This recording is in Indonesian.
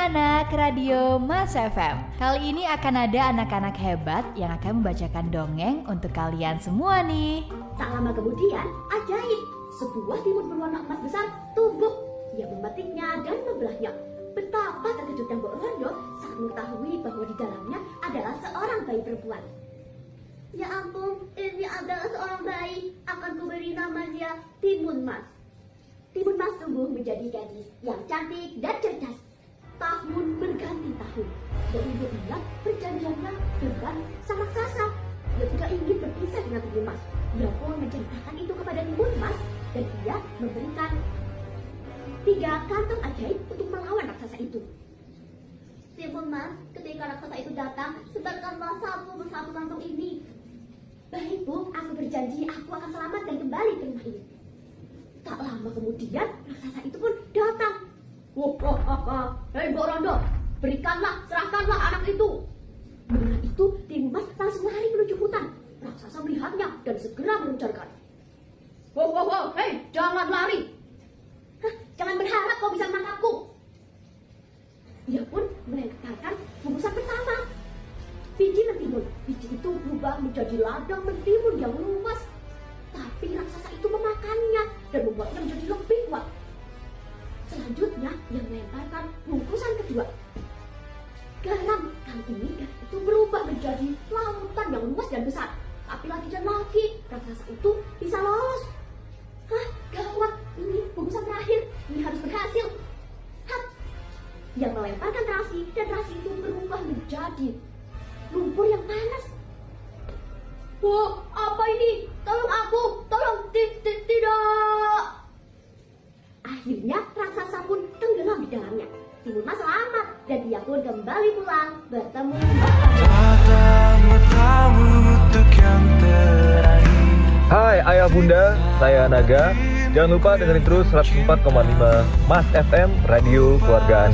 anak-anak Radio Mas FM. Kali ini akan ada anak-anak hebat yang akan membacakan dongeng untuk kalian semua nih. Tak lama kemudian, ajaib, sebuah timun berwarna emas besar tumbuh. Ia memetiknya dan membelahnya. Betapa terkejutnya Mbok Rondo saat mengetahui bahwa di dalamnya adalah seorang bayi perempuan. Ya ampun, ini adalah seorang bayi. Akan kuberi nama dia Timun Mas. Timun Mas tumbuh menjadi gadis yang cantik dan cerdas. Tahun berganti tahun, dan ibu bilang perjanjiannya dengan sang raksasa. Dia tidak ingin berpisah dengan Timun Mas. Dia pun menceritakan itu kepada Timun Mas, dan dia memberikan 3 kantong ajaib untuk melawan raksasa itu. Timun Mas, ketika raksasa itu datang, sebarkanlah satu persatu kantong ini. Baik Bu, aku berjanji aku akan selamat dan kembali ke rumah ini. Tak lama kemudian, raksasa itu pun datang. Hei Mbok Rondo, berikanlah, serahkanlah anak itu. Mendengar itu, Timun Mas langsung lari menuju hutan. Raksasa melihatnya dan segera meluncurkan. Hei, jangan lari. Jangan berharap kau bisa menangkapku. Dia pun melemparkan bungkusan pertama. Biji mentimun. Biji itu berubah menjadi ladang mentimun yang luas. Tapi raksasa itu memakannya dan membuatnya menjadi lebih kuat. Selanjutnya, ia melemparkan bungkusan kedua. Garam. Kali ini garam itu berubah menjadi lautan yang luas dan besar. Tapi lagi dan lagi, raksasa itu bisa lolos. Gawat, ini bungkusan terakhir. Ini harus berhasil. Dia melemparkan terasi dan terasi itu berubah menjadi lumpur yang panas. Wah, apa ini? Tolong aku, tolong, tidak. Akhirnya raksasa pun tenggelam di dalamnya. Timun Mas selamat dan dia pun kembali pulang bertemu Hai ayah bunda, saya Naga. Jangan lupa dengerin terus 104,5 Mas FM Radio Keluarga.